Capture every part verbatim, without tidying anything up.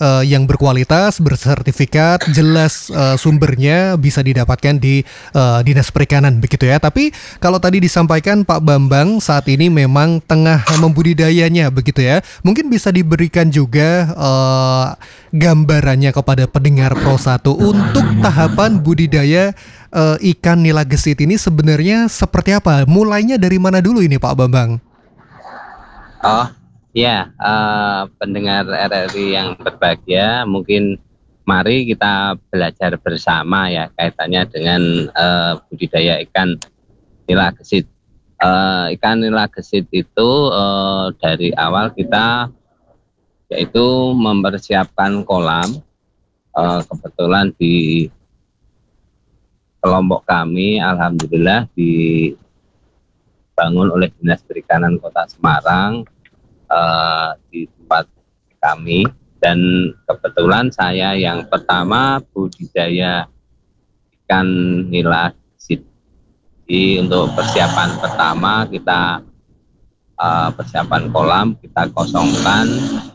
uh, yang berkualitas, bersertifikat, jelas uh, sumbernya bisa didapatkan di uh, Dinas Perikanan begitu ya. Tapi kalau tadi disampaikan Pak Bambang saat ini memang tengah membudidayanya begitu ya. Mungkin bisa diberikan juga uh, gambarannya kepada pendengar Pro satu untuk tahapan budidaya uh, ikan nila gesit ini sebenarnya seperti apa? Mulainya dari mana dulu ini Pak Bambang? Oh ya, uh, pendengar R R I yang berbahagia, mungkin mari kita belajar bersama ya kaitannya dengan uh, budidaya ikan nila gesit. Uh, ikan nila gesit itu uh, dari awal kita yaitu mempersiapkan kolam. Uh, kebetulan di kelompok kami, alhamdulillah dibangun oleh Dinas Perikanan Kota Semarang uh, di tempat kami, dan kebetulan saya yang pertama budidaya ikan nila gesit. Jadi untuk persiapan pertama kita uh, persiapan kolam, kita kosongkan,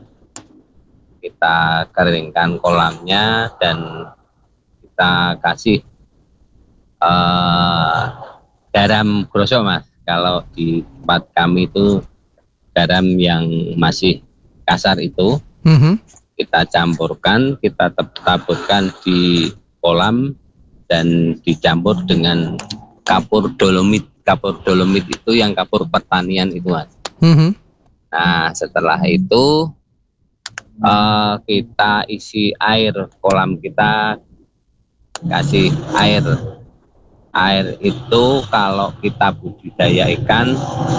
kita keringkan kolamnya, dan kita kasih uh, garam grosok mas. Kalau di tempat kami itu garam yang masih kasar itu, mm-hmm. kita campurkan, kita taburkan di kolam dan dicampur dengan kapur dolomit. Kapur dolomit itu yang kapur pertanian itu mas. Mm-hmm. Nah setelah itu Uh, kita isi air kolam, kita kasih air. Air itu kalau kita budidaya ikan,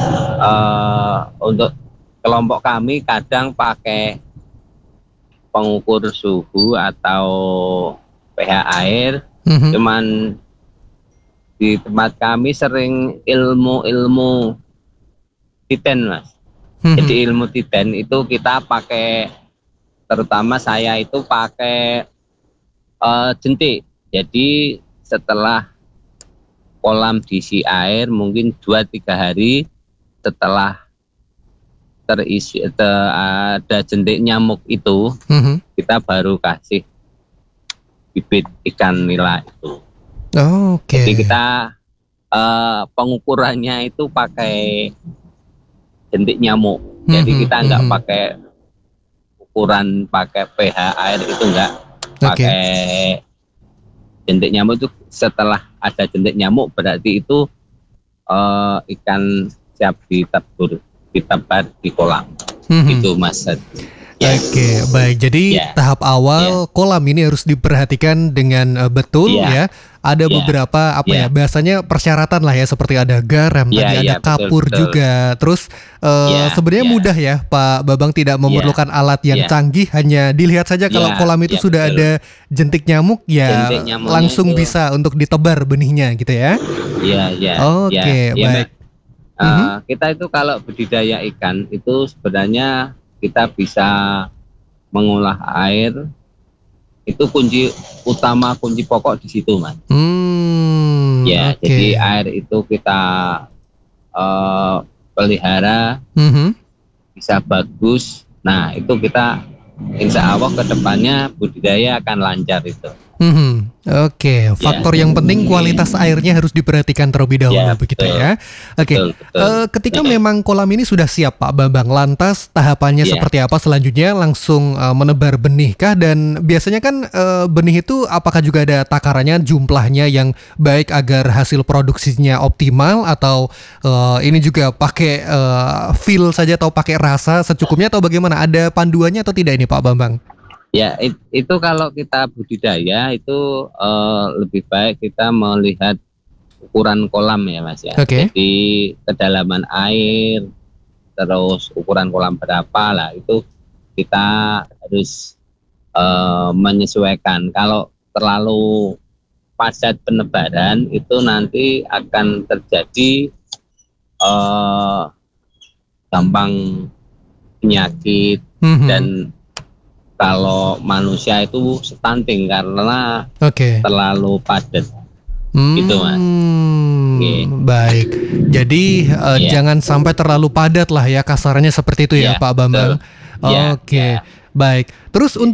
uh, untuk kelompok kami kadang pakai pengukur suhu atau pH air. Mm-hmm. Cuman di tempat kami sering ilmu-ilmu titen mas. Mm-hmm. Jadi ilmu titen itu kita pakai, terutama saya itu pakai uh, jentik. Jadi setelah kolam diisi air mungkin dua tiga hari setelah terisi te, ada jentik nyamuk itu, mm-hmm. kita baru kasih bibit ikan nila itu. Oh, okay. Jadi kita uh, pengukurannya itu pakai jentik nyamuk. Mm-hmm. Jadi kita nggak mm-hmm. pakai ukuran pakai pH air itu enggak, pakai okay. jentik nyamuk. Itu setelah ada jentik nyamuk berarti itu uh, ikan siap ditabur, ditebar di kolam. Mm-hmm. Itu mas. Ya. Oke, okay, baik. Jadi yeah. tahap awal yeah. kolam ini harus diperhatikan dengan uh, betul yeah. ya. Ada yeah. beberapa apa yeah. ya, biasanya persyaratan lah ya, seperti ada garam, yeah, tadi yeah, ada kapur betul, juga. Betul. Terus uh, yeah, sebenarnya yeah. mudah ya, Pak Babang, tidak memerlukan yeah. alat yang yeah. canggih, hanya dilihat saja kalau yeah. kolam itu yeah, sudah betul. ada jentik nyamuk, ya jentik langsung itu bisa untuk ditebar benihnya gitu ya. Iya, iya. Oke, okay, yeah, baik. Yeah, uh, mm-hmm. Kita itu kalau budidaya ikan itu sebenarnya kita bisa mengolah air, itu kunci utama, kunci pokok di situ mas. Hmm, ya, okay. Jadi air itu kita uh, pelihara, mm-hmm. bisa bagus. Nah itu kita insya Allah kedepannya budidaya akan lancar itu. Mm-hmm. Oke, okay. faktor yeah. yang penting kualitas airnya harus diperhatikan terlebih dahulu, yeah, begitu betul. ya. Oke, okay. uh, ketika yeah. memang kolam ini sudah siap Pak Bambang, lantas tahapannya yeah. seperti apa selanjutnya? Langsung uh, menebar benih kah? Dan biasanya kan uh, benih itu apakah juga ada takarannya, jumlahnya yang baik agar hasil produksinya optimal, atau uh, ini juga pakai uh, feel saja atau pakai rasa secukupnya, atau bagaimana? Ada panduannya atau tidak ini Pak Bambang? Ya it, itu kalau kita budidaya itu uh, lebih baik kita melihat ukuran kolam ya mas ya. Okay. Jadi kedalaman air, terus ukuran kolam berapa lah, itu kita harus uh, menyesuaikan. Kalau terlalu padat penebaran itu nanti akan terjadi uh, gampang penyakit, mm-hmm. dan kalau manusia itu stunting karena okay. terlalu padat, hmm, gitu mas. Okay. Baik, jadi uh, yeah. jangan sampai terlalu padat lah ya, kasarnya seperti itu yeah, ya Pak Bambang. Oke, okay. yeah, yeah. Baik. Terus untuk